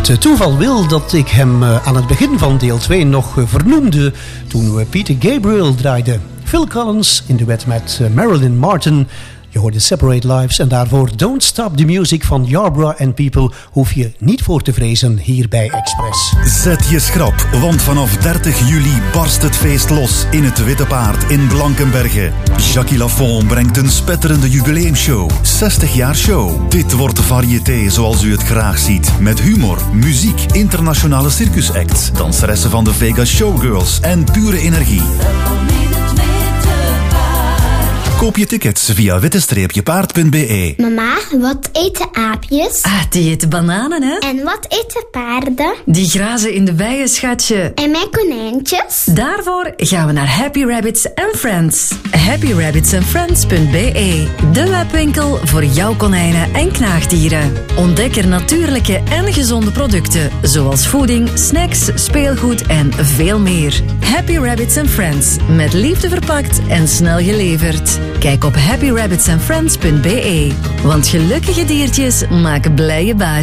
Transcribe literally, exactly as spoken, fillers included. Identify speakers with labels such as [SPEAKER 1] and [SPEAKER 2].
[SPEAKER 1] Het toeval wil dat ik hem aan het begin van deel twee nog vernoemde toen we Peter Gabriel draaiden. Phil Collins in duet met Marilyn Martin. Je hoorde Separate Lives en daarvoor Don't Stop the Music van Yarborough and People. Hoef je niet voor te vrezen hier bij Express.
[SPEAKER 2] Zet je schrap, want vanaf dertig juli barst het feest los in het Witte Paard in Blankenberge. Jackie Lafont brengt een spetterende jubileumshow. zestig jaar show. Dit wordt variété zoals u het graag ziet. Met humor, muziek, internationale circusacts, danseressen van de Vegas Showgirls en pure energie. Koop je tickets via witte paard punt b e.
[SPEAKER 3] Mama, wat eten aapjes?
[SPEAKER 4] Ah, die eten bananen, hè?
[SPEAKER 3] En wat eten paarden?
[SPEAKER 4] Die grazen in de weien, schatje.
[SPEAKER 3] En mijn konijntjes?
[SPEAKER 4] Daarvoor gaan we naar Happy Rabbits and Friends. happy rabbits and friends punt b e. De webwinkel voor jouw konijnen en knaagdieren. Ontdek er natuurlijke en gezonde producten, zoals voeding, snacks, speelgoed en veel meer. Happy Rabbits and Friends. Met liefde verpakt en snel geleverd. Kijk op happy rabbits and friends punt b e. Want gelukkige diertjes maken blije baasjes.